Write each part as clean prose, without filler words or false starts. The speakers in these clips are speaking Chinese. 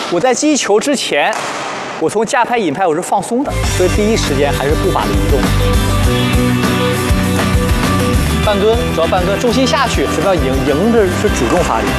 我在击球之前，我从架拍引拍我是放松的，所以第一时间还是步伐的移动。半蹲，主要半蹲，重心下去，什么叫迎？迎着是主动发力。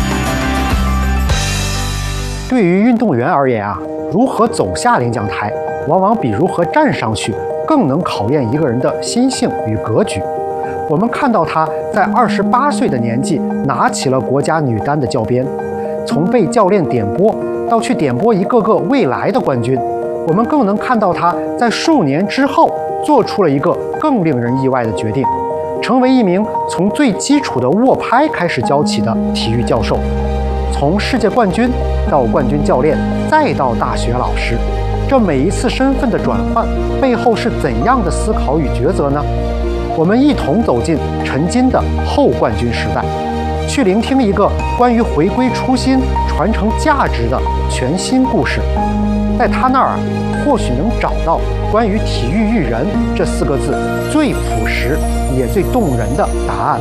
对于运动员而言啊，如何走下领奖台，往往比如何站上去更能考验一个人的心性与格局。我们看到他在28岁的年纪拿起了国家女单的教鞭，从被教练点拨到去点拨一个个未来的冠军，我们更能看到他在数年之后做出了一个更令人意外的决定，成为一名从最基础的握拍开始教起的体育教授。从世界冠军到冠军教练，再到大学老师，这每一次身份的转换背后是怎样的思考与抉择呢？我们一同走进陈金的后冠军时代，去聆听一个关于回归初心、传承价值的全新故事。在他那儿啊，或许能找到关于体育育人这4个字最朴实也最动人的答案。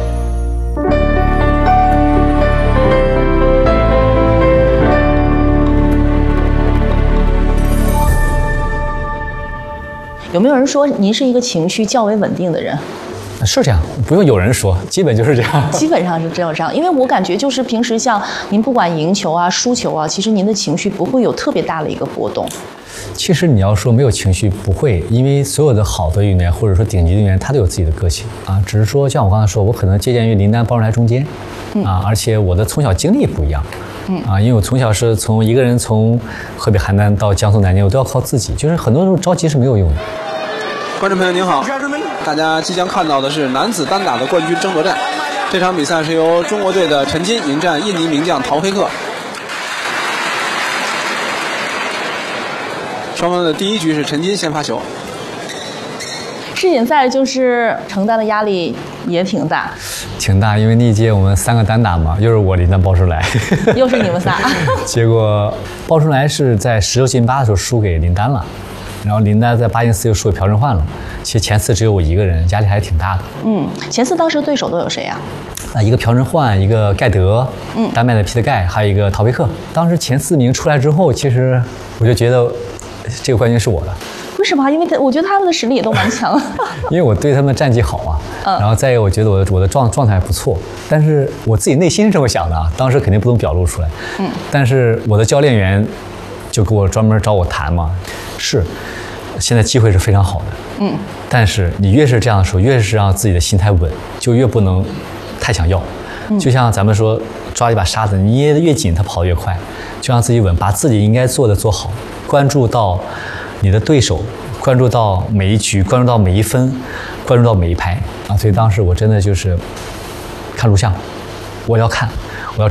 有没有人说您是一个情绪较为稳定的人？ 是这样，不用有人说，基本就是这样。 基本上是这样，因为我感觉就是平时像您不管赢球啊、输球啊，其实您的情绪不会有特别大的一个波动。 其实你要说没有情绪，不会，因为所有的好的运动员或者说顶级运动员，他都有自己的个性啊。只是说像我刚才说，我可能借鉴于林丹、包顺来中间，而且我的从小经历不一样。因为我从小是从一个人从河北邯郸到江苏南京，我都要靠自己，就是很多时候着急是没有用的。 观众朋友您好，大家即将看到的是男子单打的冠军争夺战。这场比赛是由中国队的陈金迎战印尼名将陶黑克。双方的第一局是陈金先发球。 世锦赛就是承担的压力也挺大， 因为那一届我们3个单打嘛，又是我林丹包顺来， 又是你们仨。 结果包顺来是在16进8的时候输给林丹了。然后林丹在8进4又输给朴正焕了，其实前4只有我一个人，压力还是挺大的。 前4当时对手都有谁呀？ 一个朴正焕，一个盖德，丹麦的皮特盖，还有一个陶佩克。当时前4名出来之后，其实我就觉得这个冠军是我的。 为什么？因为我觉得他们的实力也都蛮强。 因为我对他们战绩好啊，然后再一个我觉得我的状态不错，但是我自己内心是这么想的啊，当时肯定不能表露出来。但是我的教练员就给我专门找我谈嘛，现在机会是非常好的，但是你越是这样的时候，越是让自己的心态稳，就越不能太想要。就像咱们说抓一把沙子，你捏得越紧，它跑得越快，就让自己稳，把自己应该做的做好，关注到你的对手，关注到每一局，关注到每一分，关注到每一拍啊！所以当时我真的就是看录像，我要看，